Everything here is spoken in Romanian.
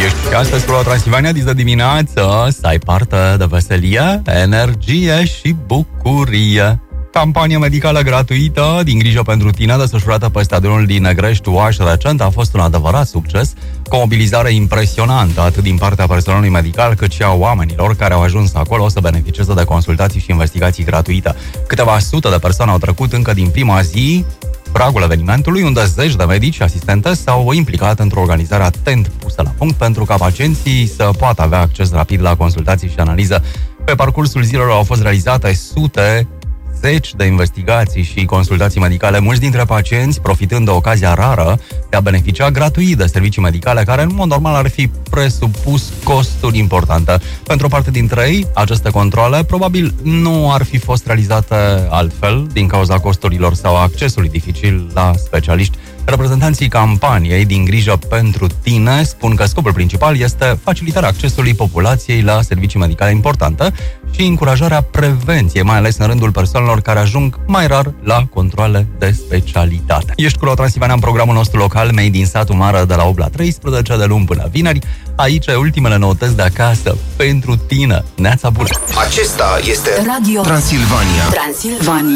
Ești și astăzi cu Transilvania de dimineață să ai parte de veselie, energie și bucurie. Campania medicală gratuită din grijă pentru tine, desfășurată pe stadionul din Negrești Oaș recent, a fost un adevărat succes, cu o mobilizare impresionantă atât din partea personalului medical cât și a oamenilor care au ajuns acolo să beneficieze de consultații și investigații gratuite. Câteva sute de persoane au trecut încă din prima zi pragul evenimentului, unde zeci de medici și asistente s-au implicat într-o organizare atent pusă la punct pentru ca pacienții să poată avea acces rapid la consultații și analiză. Pe parcursul zilelor au fost realizate zeci de investigații și consultații medicale, mulți dintre pacienți profitând de ocazia rară de a beneficia gratuit de servicii medicale care în mod normal ar fi presupus costuri importante. Pentru o parte dintre ei, aceste controale probabil nu ar fi fost realizate altfel din cauza costurilor sau accesului dificil la specialiști. Reprezentanții campaniei din grijă pentru tine spun că scopul principal este facilitarea accesului populației la servicii medicale importante și încurajarea prevenției, mai ales în rândul persoanelor care ajung mai rar la controale de specialitate. Ești cu Transilvania în programul nostru local Made in Satul Mare de la 8 la 13, de luni până vineri. Aici ultimele noutăți de acasă pentru tine. Neața bună! Acesta este Radio Transilvania.